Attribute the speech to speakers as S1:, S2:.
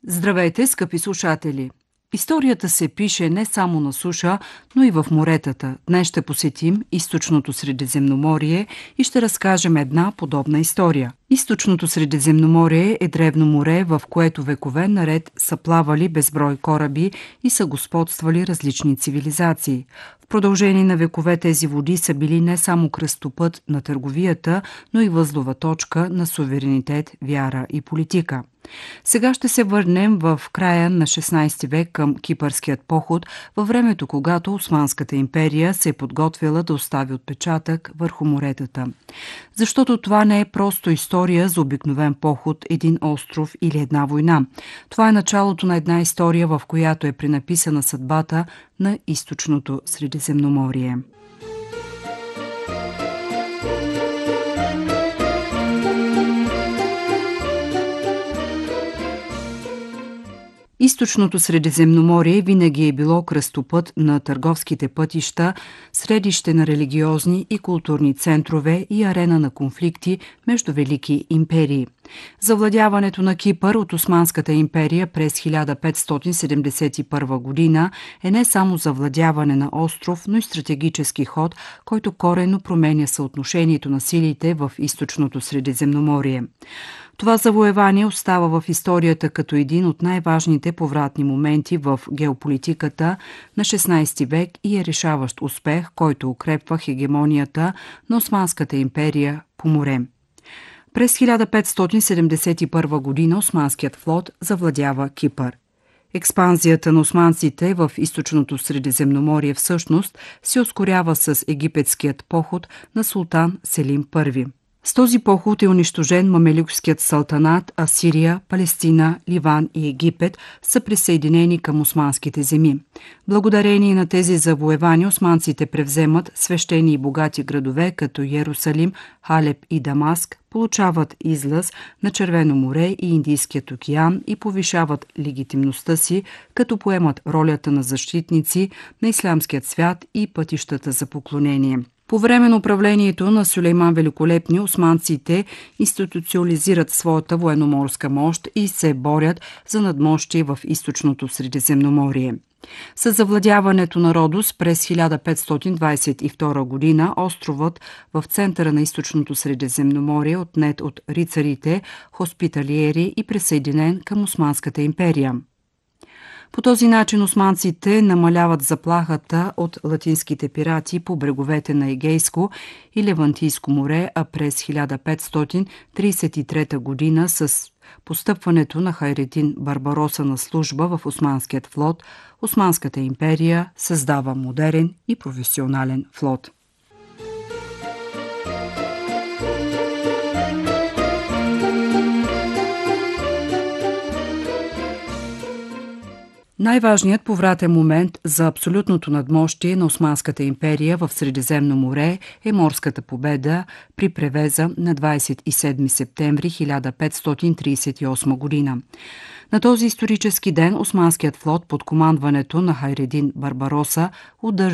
S1: Здравейте, скъпи слушатели! Историята се пише не само на суша, но и в моретата. Днес ще посетим източното Средиземноморие и ще разкажем една подобна история. Източното Средиземноморие е древно море, в което векове наред са плавали безброй кораби и са господствали различни цивилизации. В продължение на векове тези води са били не само кръстопът на търговията, но и възлова точка на суверенитет, вяра и политика. Сега ще се върнем в края на 16 век към Кипърският поход, във времето, когато Османската империя се е подготвила да остави отпечатък върху моретата. Защото това не е просто история за обикновен поход, един остров или една война. Това е началото на една история, в която е пренаписана съдбата на източното Средиземноморие. Източното Средиземноморие винаги е било кръстопът на търговските пътища, средище на религиозни и културни центрове и арена на конфликти между велики империи. Завладяването на Кипър от Османската империя през 1571 година е не само завладяване на остров, но и стратегически ход, който коренно променя съотношението на силите в източното Средиземноморие. Това завоевание остава в историята като един от най-важните повратни моменти в геополитиката на 16 век и е решаващ успех, който укрепва хегемонията на Османската империя по море. През 1571 година Османският флот завладява Кипър. Експанзията на османците в източното Средиземноморие всъщност се ускорява с египетският поход на султан Селим I. С този поход е унищожен мамелюкският султанат, а Сирия, Палестина, Ливан и Египет са присъединени към османските земи. Благодарение на тези завоевания османците превземат свещени и богати градове като Йерусалим, Халеб и Дамаск, получават излъз на Червено море и Индийският океан и повишават легитимността си, като поемат ролята на защитници на ислямският свят и пътищата за поклонение. По време на управлението на Сюлейман Великолепни, османците институционализират своята военноморска мощ и се борят за надмощие в източното Средиземноморие. С завладяването на Родос през 1522 година островът в центъра на източното Средиземноморие отнет от рицарите, хоспиталиери и присъединен към Османската империя. По този начин османците намаляват заплахата от латинските пирати по бреговете на Егейско и Левантийско море, а през 1533 година с постъпването на Хайредин Барбароса на служба в Османският флот, Османската империя създава модерен и професионален флот. Най-важният повратен момент за абсолютното надмощие на Османската империя в Средиземно море е морската победа при превеза на 27 септември 1538 година. На този исторически ден Османският флот под командването на Хайредин Барбароса удържа